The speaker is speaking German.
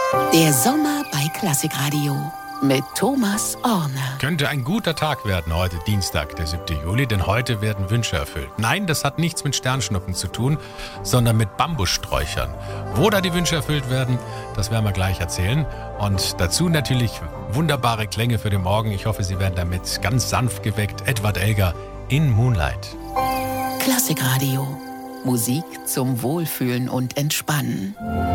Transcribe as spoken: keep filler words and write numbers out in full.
Der Sommer bei Klassikradio mit Thomas Orner. Könnte ein guter Tag werden heute, Dienstag, der siebte Juli, denn heute werden Wünsche erfüllt. Nein, das hat nichts mit Sternschnuppen zu tun, sondern mit Bambussträuchern. Wo da die Wünsche erfüllt werden, das werden wir gleich erzählen. Und dazu natürlich wunderbare Klänge für den Morgen. Ich hoffe, Sie werden damit ganz sanft geweckt. Edward Elgar in Moonlight. Klassikradio. Musik zum Wohlfühlen und Entspannen.